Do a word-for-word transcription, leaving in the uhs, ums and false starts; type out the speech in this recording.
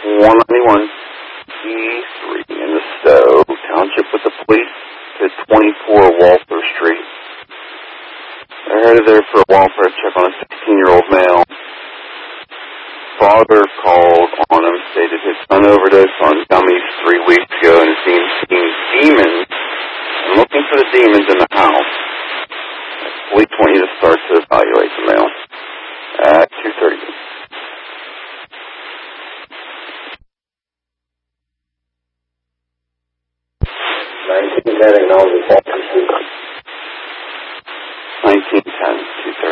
one ninety-one E three in the Stowe Township with the police to twenty-four Walther Street. They're headed there for a welfare check on a sixteen-year-old male. Father called on him, stated his son overdosed on gummies three weeks ago and is being seen demons and looking for the demons in the house. Police want you to start to evaluate the male at two thirty. nineteen heading on the Walker Street.